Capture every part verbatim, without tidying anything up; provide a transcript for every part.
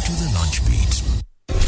to the lunch beat.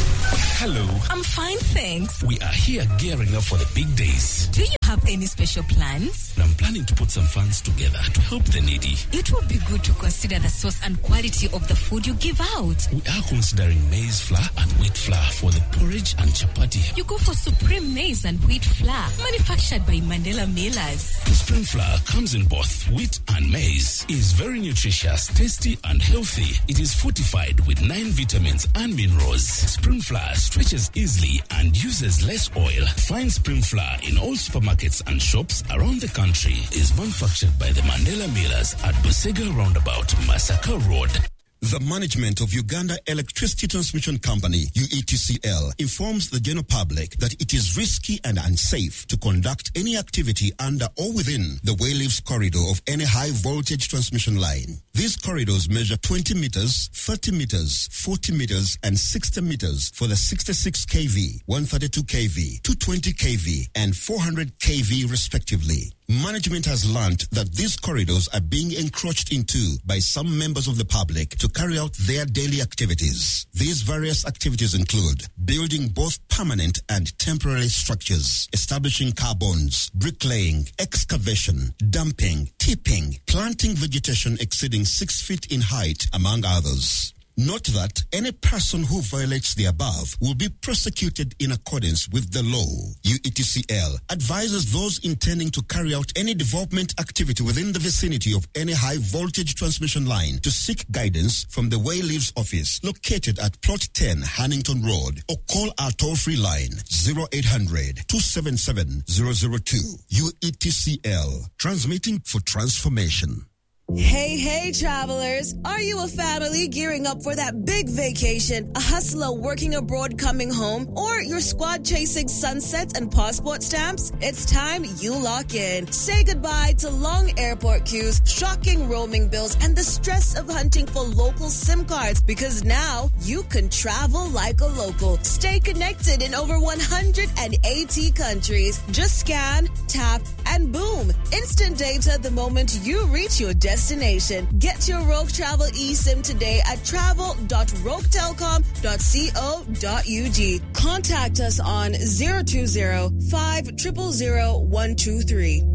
Hello. I'm fine, thanks. We are here gearing up for the big days. Do you have any special plans? I'm planning to put some funds together to help the needy. It would be good to consider the source and quality of the food you give out. We are considering maize flour and wheat flour for the porridge and chapati. You go for Supreme Maize and Wheat Flour, manufactured by Mandela Millers. Supreme Flour comes in both wheat and maize. It is very nutritious, tasty and healthy. It is fortified with nine vitamins and minerals. Supreme Flour stretches easily and uses less oil. Find Supreme Flour in all supermarkets and shops around the country. It is manufactured by the Mandela Millers at Busega Roundabout, Masaka Road. The management of Uganda Electricity Transmission Company, U E T C L, informs the general public that it is risky and unsafe to conduct any activity under or within the Wayleaves corridor of any high-voltage transmission line. These corridors measure twenty meters, thirty meters, forty meters, and sixty meters for the sixty-six kilovolt, one thirty-two kilovolt, two twenty kilovolt, and four hundred kilovolt respectively. Management has learned that these corridors are being encroached into by some members of the public to carry out their daily activities. These various activities include building both permanent and temporary structures, establishing car bonds, bricklaying, excavation, dumping, tipping, planting vegetation exceeding six feet in height, among others. Note that any person who violates the above will be prosecuted in accordance with the law. U E T C L advises those intending to carry out any development activity within the vicinity of any high-voltage transmission line to seek guidance from the Wayleaves office located at Plot ten, Hannington Road, or call our toll-free line zero eight hundred, two seven seven, zero zero two. U E T C L, transmitting for transformation. Hey, hey, travelers. Are you a family gearing up for that big vacation, a hustler working abroad coming home, or your squad chasing sunsets and passport stamps? It's time you lock in. Say goodbye to long airport queues, shocking roaming bills, and the stress of hunting for local SIM cards, because now you can travel like a local. Stay connected in over one hundred eighty countries. Just scan, tap, and boom. Instant data the moment you reach your destination. Destination. Get your Rogue Travel eSIM today at travel dot rogue telcom dot co dot ug. Contact us on zero two zero, five zero zero, zero one two three.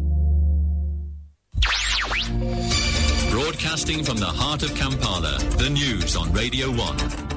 Broadcasting from the heart of Kampala, the news on Radio one.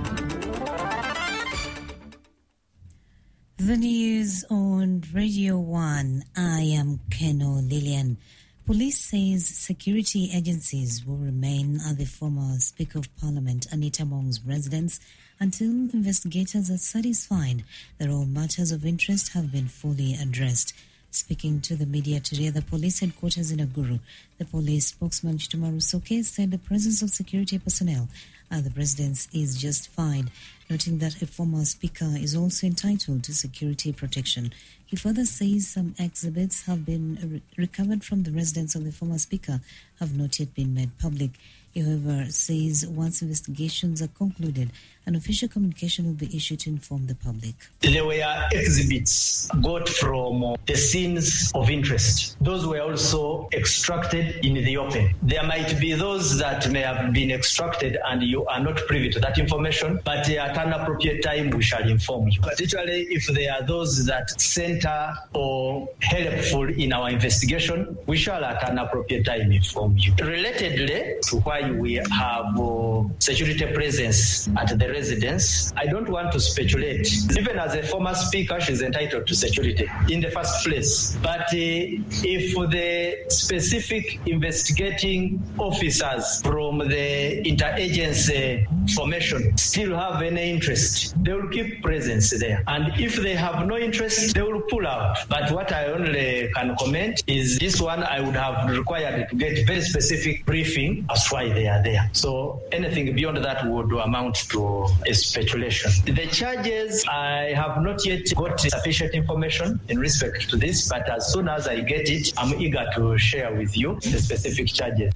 The news on Radio one. I am Keno Lillian. Police says security agencies will remain at the former Speaker of Parliament, Anita Among's residence, until investigators are satisfied that all matters of interest have been fully addressed. Speaking to the media today at the police headquarters in Aguru, the police spokesman Chitumaru Soke said the presence of security personnel at the residence is justified, noting that a former speaker is also entitled to security protection. He further says some exhibits have been re- recovered from the residence of the former speaker have not yet been made public. He, however, says once investigations are concluded, an official communication will be issued to inform the public. There were exhibits got from the scenes of interest. Those were also extracted in the open. There might be those that may have been extracted and you are not privy to that information, but at an appropriate time we shall inform you. Particularly if there are those that center or helpful in our investigation, we shall at an appropriate time inform you. Relatedly to why we have uh, security presence at the residence, I don't want to speculate. Even as a former speaker, she's entitled to security in the first place. But uh, if the specific investigating officers from the interagency formation still have any interest, they will keep presence there. And if they have no interest, they will pull out. But what I only can comment is this one I would have required to get very specific briefing as why they are there. So anything beyond that would amount to a speculation. The charges, I have not yet got sufficient information in respect to this, but as soon as I get it, I'm eager to share with you the specific charges.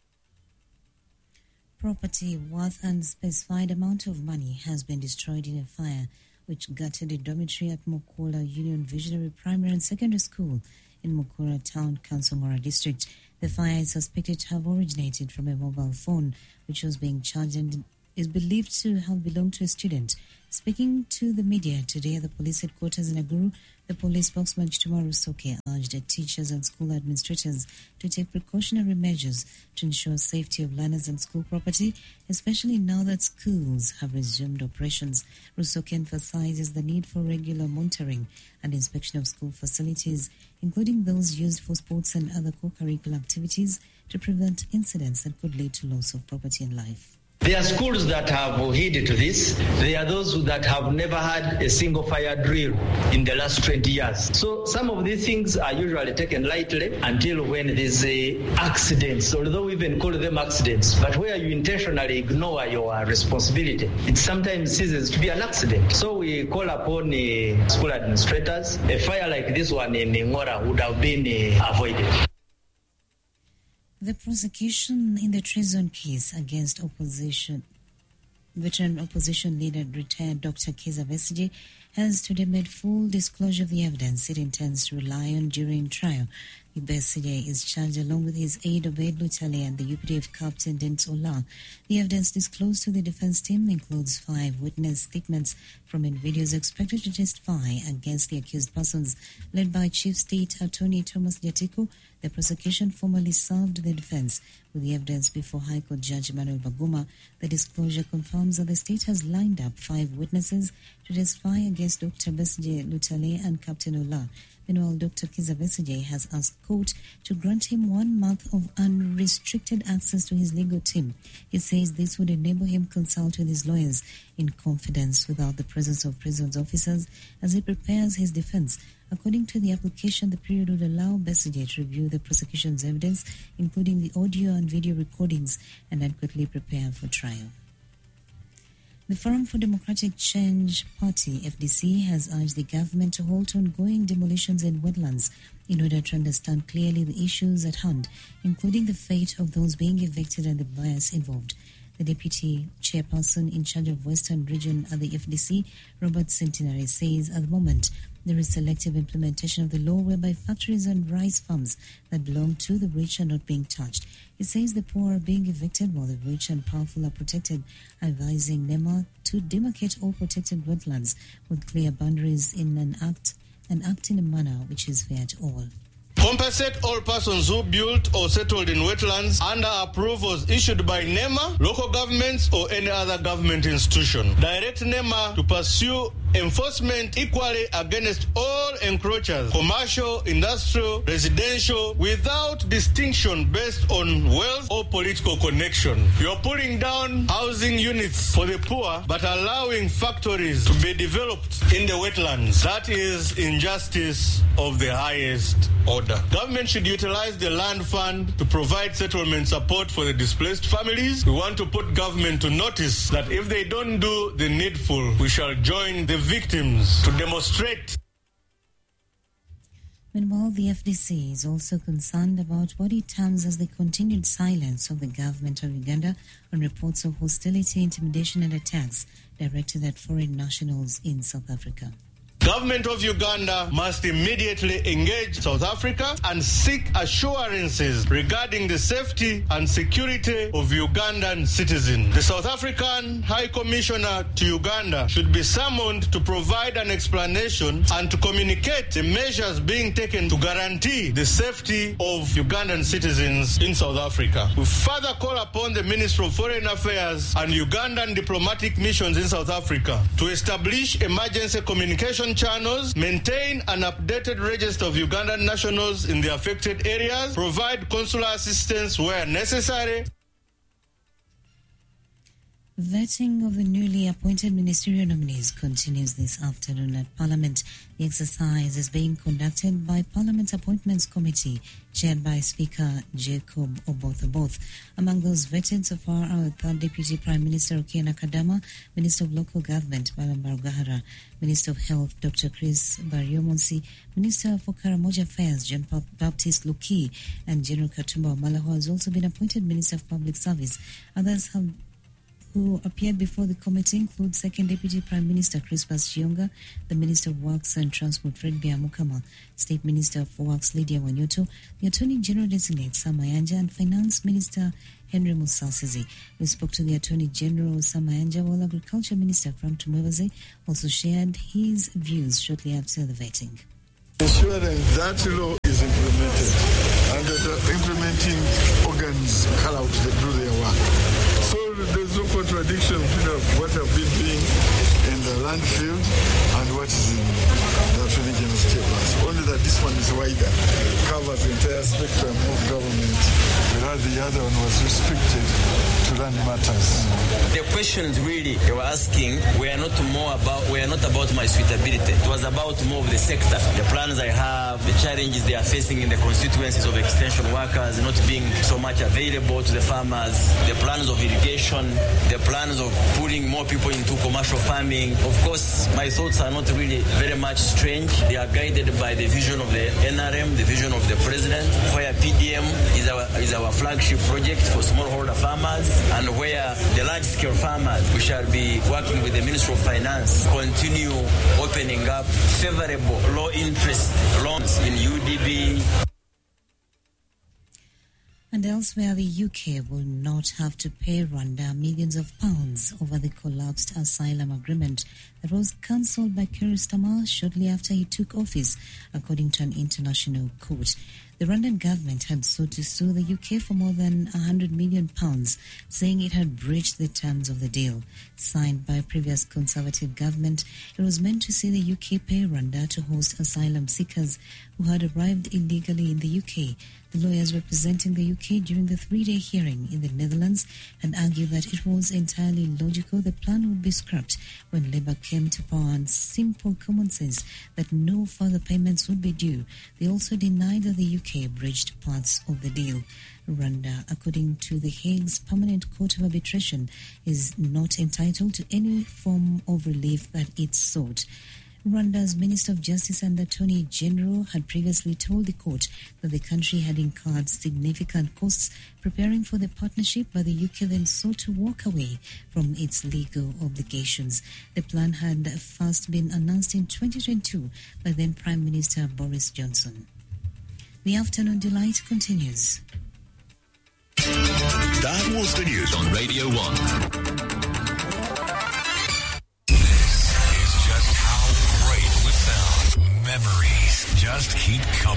Property worth an unspecified amount of money has been destroyed in a fire which gutted a dormitory at Mukula Union Visionary Primary and Secondary School in Mukura Town, Kansongora District. The fire is suspected to have originated from a mobile phone which was being charged and is believed to have belonged to a student. Speaking to the media today at the police headquarters in Aguru, the police spokesman Chituma Rusoke urged teachers and school administrators to take precautionary measures to ensure safety of learners and school property, especially now that schools have resumed operations. Rusoke emphasizes the need for regular monitoring and inspection of school facilities, including those used for sports and other co-curricular activities, to prevent incidents that could lead to loss of property and life. There are schools that have heeded to this. There are those that have never had a single fire drill in the last twenty years. So some of these things are usually taken lightly until when there's a accidents, although we even call them accidents, but where you intentionally ignore your responsibility, it sometimes ceases to be an accident. So we call upon uh, school administrators. A fire like this one in Ngora would have been uh, avoided. The prosecution in the treason case against opposition, veteran opposition leader retired Doctor Kizza Besigye has today made full disclosure of the evidence it intends to rely on during trial. Besigye is charged along with his aide Obed Lutale and the U P D F Captain Dent Ola. The evidence disclosed to the defense team includes five witness statements from individuals expected to testify against the accused persons, led by Chief State Attorney Thomas Jatiko. The prosecution formally served the defense with the evidence before High Court Judge Emmanuel Baguma. The disclosure confirms that the state has lined up five witnesses to testify against Doctor Besigye, Lutale and Captain Ola. Meanwhile, Doctor Kizza Besigye has asked court to grant him one month of unrestricted access to his legal team. He says this would enable him to consult with his lawyers in confidence without the presence of prisons officers as he prepares his defense. According to the application, the period would allow Besigye to review the prosecution's evidence, including the audio and video recordings, and adequately prepare for trial. The Forum for Democratic Change Party, F D C, has urged the government to halt ongoing demolitions in wetlands in order to understand clearly the issues at hand, including the fate of those being evicted and the bias involved. The deputy chairperson in charge of Western Region at the F D C, Robert Centenary, says at the moment there is selective implementation of the law whereby factories and rice farms that belong to the rich are not being touched. He says the poor are being evicted while the rich and powerful are protected, advising NEMA to demarcate all protected wetlands with clear boundaries in an act and act in a manner which is fair to all. Compensate all persons who built or settled in wetlands under approvals issued by NEMA, local governments, or any other government institution. Direct NEMA to pursue enforcement equally against all encroachers, commercial, industrial, residential, without distinction based on wealth or political connection. You're pulling down housing units for the poor, but allowing factories to be developed in the wetlands. That is injustice of the highest order. Government should utilize the land fund to provide settlement support for the displaced families. We want to put government to notice that if they don't do the needful, we shall join the victims to demonstrate. Meanwhile, the F D C is also concerned about what it terms as the continued silence of the government of Uganda on reports of hostility, intimidation and attacks directed at foreign nationals in South Africa. Government of Uganda must immediately engage South Africa and seek assurances regarding the safety and security of Ugandan citizens. The South African High Commissioner to Uganda should be summoned to provide an explanation and to communicate the measures being taken to guarantee the safety of Ugandan citizens in South Africa. We further call upon the Ministry of Foreign Affairs and Ugandan diplomatic missions in South Africa to establish emergency communication channels, maintain an updated register of Ugandan nationals in the affected areas, provide consular assistance where necessary. Vetting of the newly appointed ministerial nominees continues this afternoon at Parliament. The exercise is being conducted by Parliament's Appointments Committee, chaired by Speaker Jacob Oboth-Oboth. Among those vetted so far are third Deputy Prime Minister Okiya Nakadama, Minister of Local Government Baba Barugahara, Minister of Health Doctor Chris Baryomonsi, Minister for Karamoja Affairs John Baptist Luki, and General Katumba Wamala, who has also been appointed Minister of Public Service. Others have who appeared before the committee include Second Deputy Prime Minister Crispus Chionga, the Minister of Works and Transport Fred Biamukama, State Minister for Works Lydia Wanyoto, the Attorney General Designate Sam Mayanja, and Finance Minister Henry Musasizi. We spoke to the Attorney General Sam Mayanja, while Agriculture Minister Frank Tumwebaze also shared his views shortly after the vetting. Ensuring that law is implemented and that the implementing organs carry out to do their work. So there's no contradiction between what I've been doing in the land field and what is in the Attorney General's papers. Only that this one is wider, covers the entire spectrum of government, whereas the other one was restricted to land matters. The questions really they were asking were not more about were not about my suitability. It was about more of the sector, the plans I have, the challenges they are facing in the constituencies of extension workers not being so much available to the farmers, the plans of irrigation, the plans of putting more people into commercial farming. Of course, my thoughts are not really very much strange. They are guided by the vision of the N R M, the vision of the President, where P D M is our is our flagship project for smallholder farmers, and where the large-scale farmers, we shall be working with the Ministry of Finance, continue opening up favorable low-interest loans in U D B. And elsewhere, the U K will not have to pay Rwanda millions of pounds over the collapsed asylum agreement that was cancelled by Keir Starmer shortly after he took office, according to an international court. The Rwandan government had sought to sue the U K for more than one hundred million pounds, saying it had breached the terms of the deal. Signed by a previous Conservative government, it was meant to see the U K pay Rwanda to host asylum seekers who had arrived illegally in the U K. The lawyers representing the U K during the three-day hearing in the Netherlands had argued that it was entirely logical the plan would be scrapped when Labour came to power on simple common sense that no further payments would be due. They also denied that the U K breached parts of the deal. Rwanda, according to The Hague's Permanent Court of Arbitration, is not entitled to any form of relief that it sought. Rwanda's Minister of Justice and Attorney General had previously told the court that the country had incurred significant costs preparing for the partnership, but the U K then sought to walk away from its legal obligations. The plan had first been announced in twenty twenty-two by then Prime Minister Boris Johnson. The Afternoon Delight continues. That was the news on Radio one. Memories just keep coming.